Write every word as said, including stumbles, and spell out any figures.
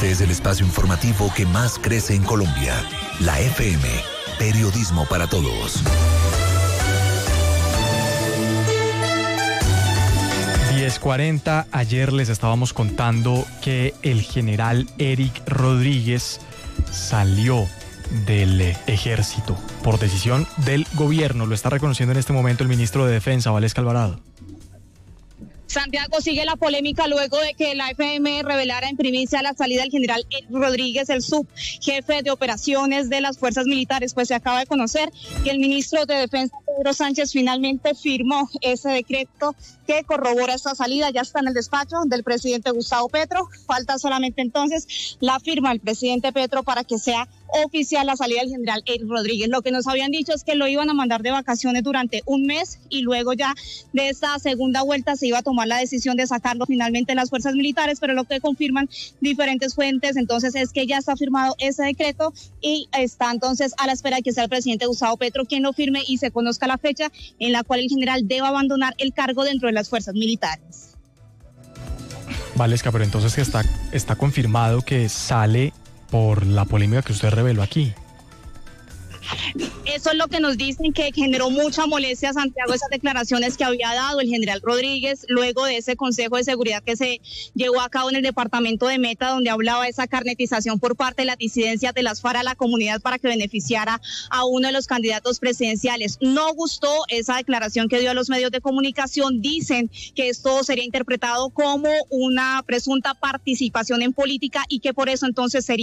Este es el espacio informativo que más crece en Colombia. La F M, periodismo para todos. diez cuarenta, ayer les estábamos contando que el general Eric Rodríguez salió del ejército por decisión del gobierno. Lo está reconociendo en este momento el ministro de Defensa, Valesca Alvarado. Santiago, sigue la polémica luego de que la F M revelara en primicia la salida del general Eric Rodríguez, el subjefe de operaciones de las fuerzas militares. Pues se acaba de conocer que el ministro de Defensa, Pedro Sánchez, finalmente firmó ese decreto que corrobora esta salida. Ya está en el despacho del presidente Gustavo Petro. Falta solamente entonces la firma del presidente Petro para que sea oficial la salida del general Eric Rodríguez. Lo que nos habían dicho es que lo iban a mandar de vacaciones durante un mes y luego ya de esta segunda vuelta se iba a tomar la decisión de sacarlo finalmente de las fuerzas militares, pero lo que confirman diferentes fuentes entonces es que ya está firmado ese decreto y está entonces a la espera de que sea el presidente Gustavo Petro quien lo firme y se conozca la fecha en la cual el general deba abandonar el cargo dentro de las fuerzas militares. Valesca, pero entonces está, está confirmado que sale por la polémica que usted reveló aquí. Eso es lo que nos dicen, que generó mucha molestia, Santiago, esas declaraciones que había dado el general Rodríguez luego de ese Consejo de Seguridad que se llevó a cabo en el departamento de Meta, donde hablaba de esa carnetización por parte de las disidencias de las FARC a la comunidad para que beneficiara a uno de los candidatos presidenciales. No gustó esa declaración que dio a los medios de comunicación. Dicen que esto sería interpretado como una presunta participación en política y que por eso entonces sería